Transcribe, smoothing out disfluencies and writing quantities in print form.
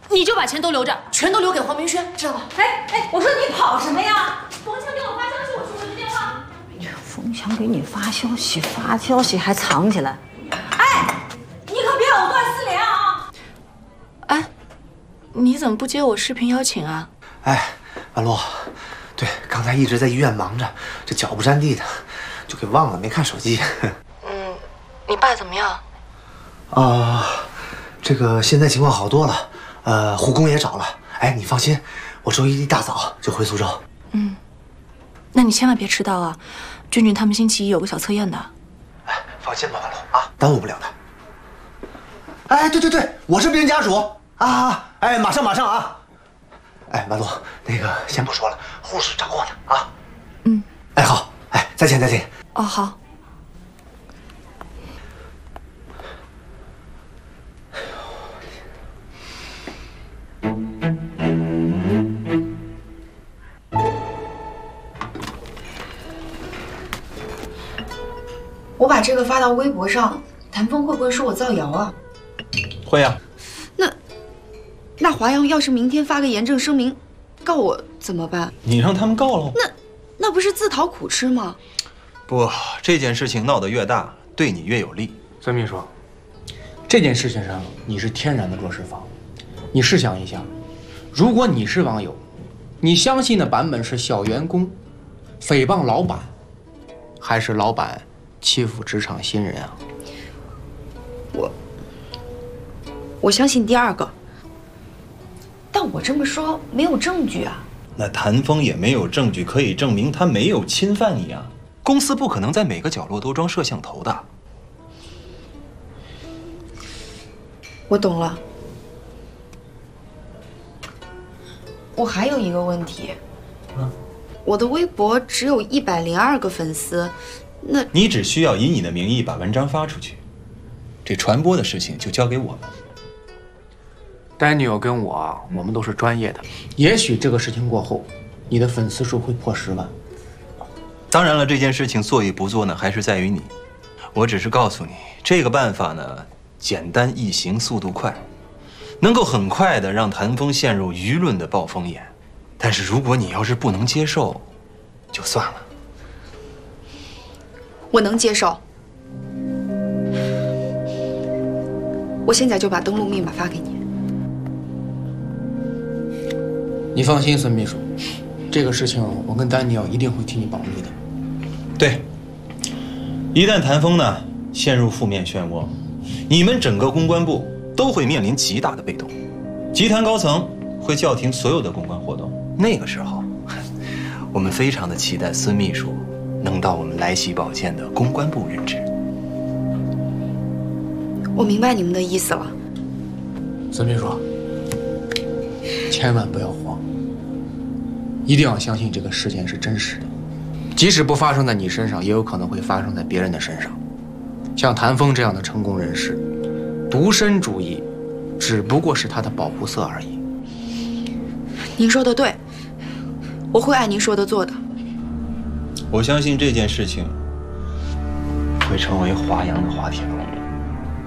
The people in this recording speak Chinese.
你就把钱都留着，全都留给黄明轩，知道吧？ 哎，我说你跑什么呀？冯强给我发消息，我去回个电话。 冯强给你发消息还藏起来。 哎，你可别藕断丝连啊！ 哎，你怎么不接我视频邀请啊？ 哎，婉露，对，刚才一直在医院忙着，这脚不沾地的，就给忘了，没看手机。 你爸怎么样？ 这个现在情况好多了，护工也找了。哎，你放心，我周一一大早就回苏州。 那你千万别迟到啊！俊俊他们星期一有个小测验的。 哎，放心吧，婉露啊，耽误不了的。哎，对，我是病人家属啊！哎，马上啊！哎，婉露，那个先不说了，护士找我呢啊。哎，好，哎，再见。 哦，好。 我把这个发到微博上，谭峰会不会说我造谣啊？ 会啊。 那华阳要是明天发个严正声明，告我怎么办？ 你让他们告喽。 那不是自讨苦吃吗？ 不，这件事情闹得越大，对你越有利。 孙秘书，这件事情上你是天然的弱势方。你试想一下，如果你是网友，你相信的版本是小员工诽谤老板，还是老板欺负职场新人啊？ 我相信第二个，但我这么说没有证据啊。 那谭峰也没有证据可以证明他没有侵犯你啊。公司不可能在每个角落都装摄像头的。 我懂了。我还有一个问题，我的微博只有102个粉丝，那你只需要以你的名义把文章发出去，这传播的事情就交给我们。 Daniel 跟我们都是专业的，也许这个事情过后，你的粉丝数会破10万。 当然了，这件事情做与不做呢，还是在于你。我只是告诉你，这个办法呢，简单易行，速度快，能够很快的让谭峰陷入舆论的暴风眼。但是如果你要是不能接受，就算了。 我能接受。我现在就把登录密码发给你。 你放心，孙秘书，这个事情我跟丹尼尔一定会替你保密的。 对，一旦谭峰呢陷入负面漩涡，你们整个公关部都会面临极大的被动，集团高层会叫停所有的公关活动。那个时候，我们非常的期待孙秘书能到我们来喜保健的公关部任职。 我明白你们的意思了。 孙秘书，千万不要慌，一定要相信这个事件是真实的，即使不发生在你身上，也有可能会发生在别人的身上。像谭峰这样的成功人士，独身主义只不过是他的保护色而已。 您说的对，我会按您说的做的。 我相信这件事情会成为华阳的滑铁卢。